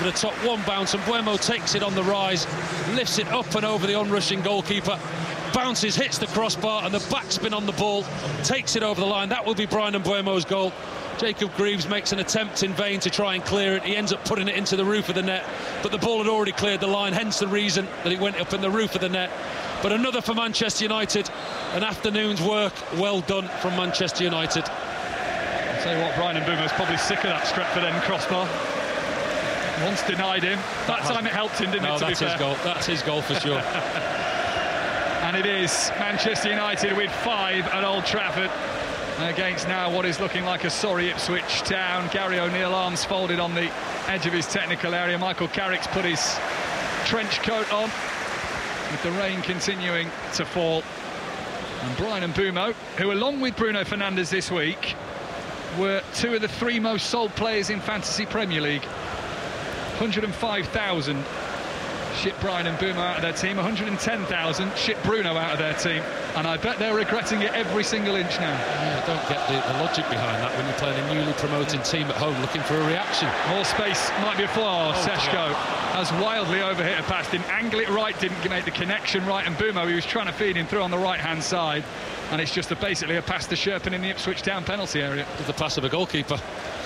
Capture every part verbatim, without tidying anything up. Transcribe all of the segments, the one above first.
over the top, one bounce, and Mbeumo takes it on the rise, lifts it up and over the onrushing goalkeeper, bounces, hits the crossbar, and the backspin on the ball takes it over the line. That will be Bryan Mbeumo's goal. Jacob Greaves makes an attempt in vain to try and clear it. He ends up putting it into the roof of the net, but the ball had already cleared the line, hence the reason that it went up in the roof of the net. But another for Manchester United, an afternoon's work well done from Manchester United. I'll tell you what, Bryan Mbeumo's probably sick of that Stretford end crossbar. Once denied him, that time it helped him, didn't no, it, to that's be his fair? goal. That's his goal for sure. And it is Manchester United with five at Old Trafford against now what is looking like a sorry Ipswich Town. Gary O'Neill, arms folded on the edge of his technical area. Michael Carrick's put his trench coat on, with the rain continuing to fall. And Bryan Mbeumo, who along with Bruno Fernandes this week were two of the three most sold players in Fantasy Premier League. one hundred and five thousand shipped Bryan Mbeumo out of their team, one hundred and ten thousand shipped Bruno out of their team, and I bet they're regretting it every single inch now. Yeah, I don't get the, the logic behind that when you're playing a newly promoted team at home looking for a reaction. More space might be a flaw. Oh, Seshko has wildly overhit a pass, didn't angle it right, didn't make the connection right, and Mbeumo, he was trying to feed him through on the right-hand side, and it's just a, basically a pass to Sherpen in the Ipswich Town penalty area. The pass of a goalkeeper.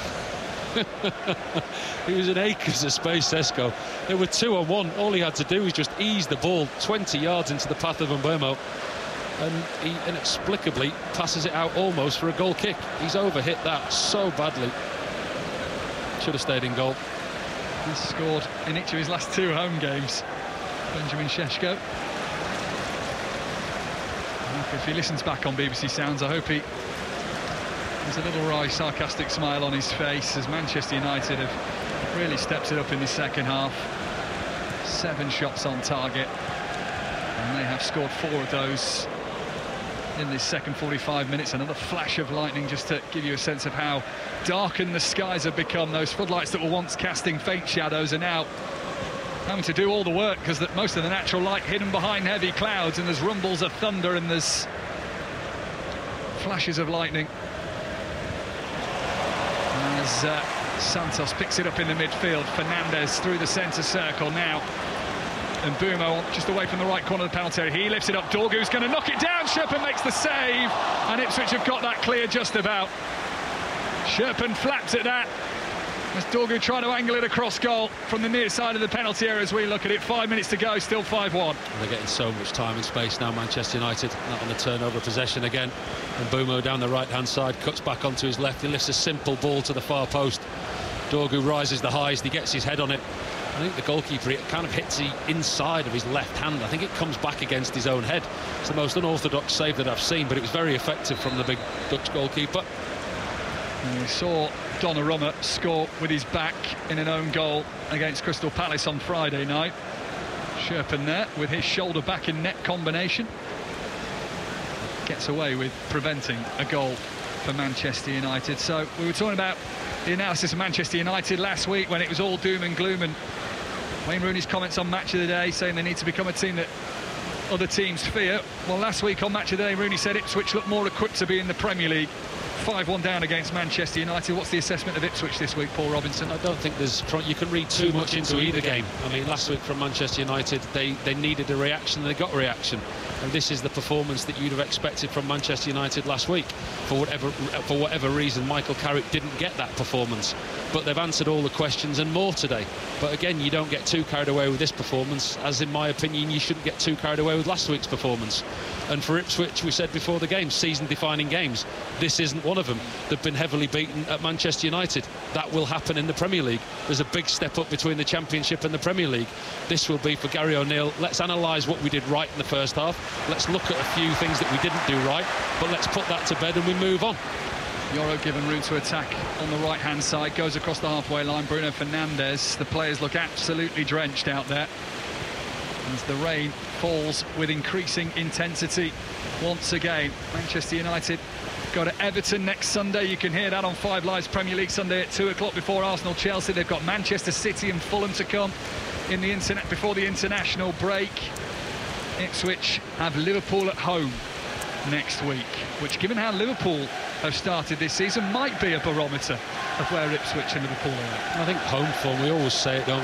He was in acres of space, Seshko. There were two on one. All he had to do was just ease the ball twenty yards into the path of Mbeumo, and he inexplicably passes it out almost for a goal kick. He's overhit that so badly. Should have stayed in goal. He's scored in each of his last two home games, Benjamin Seshko. If he listens back on B B C Sounds, I hope he there's a little wry, sarcastic smile on his face, as Manchester United have really stepped it up in the second half. Seven shots on target, and they have scored four of those in this second forty-five minutes. Another flash of lightning just to give you a sense of how darkened the skies have become. Those floodlights that were once casting faint shadows are now having to do all the work, because most of the natural light hidden behind heavy clouds, and there's rumbles of thunder and there's flashes of lightning. As uh, Santos picks it up in the midfield, Fernandes through the centre circle now, and Mbeumo just away from the right corner of the penalty area. He lifts it up, Dorgu's going to knock it down, Sherpen makes the save, and Ipswich have got that clear just about. Sherpen flaps at that, as Dorgu trying to angle it across goal from the near side of the penalty area as we look at it. Five minutes to go, still five one. They're getting so much time and space now, Manchester United. Not on the turnover possession again. And Mbeumo down the right-hand side, cuts back onto his left. He lifts a simple ball to the far post. Dorgu rises the highest, he gets his head on it. I think the goalkeeper, it kind of hits the inside of his left hand. I think it comes back against his own head. It's the most unorthodox save that I've seen, but it was very effective from the big Dutch goalkeeper. And we saw Donnarumma score with his back in an own goal against Crystal Palace on Friday night. Sherpen there with his shoulder back in net combination gets away with preventing a goal for Manchester United. So we were talking about the analysis of Manchester United last week when it was all doom and gloom, and Wayne Rooney's comments on Match of the Day saying they need to become a team that other teams fear. Well, last week on Match of the Day, Rooney said Ipswich looked more equipped to be in the Premier League. five one down against Manchester United. What's the assessment of Ipswich this week, Paul Robinson? I don't think there's you can read too much into either game. I mean, last week from Manchester United, they they needed a reaction, and they got a reaction, and this is the performance that you'd have expected from Manchester United last week. For whatever for whatever reason, Michael Carrick didn't get that performance, but they've answered all the questions and more today. But again, you don't get too carried away with this performance, as in my opinion you shouldn't get too carried away with last week's performance. And for Ipswich, we said before the game, season-defining games. This isn't one of them. They've been heavily beaten at Manchester United. That will happen in the Premier League. There's a big step up between the Championship and the Premier League. This will be for Gary O'Neill. Let's analyse what we did right in the first half. Let's look at a few things that we didn't do right, but let's put that to bed and we move on. Yoro given room to attack on the right-hand side, goes across the halfway line. Bruno Fernandes. The players look absolutely drenched out there as the rain falls with increasing intensity once again. Manchester United go to Everton next Sunday. You can hear that on Five Live's Premier League Sunday at two o'clock before Arsenal-Chelsea. They've got Manchester City and Fulham to come in the internet before the international break. Ipswich have Liverpool at home next week, which, given how Liverpool have started this season, might be a barometer of where Ipswich and Liverpool are at. I think home form, we always say it, don't we?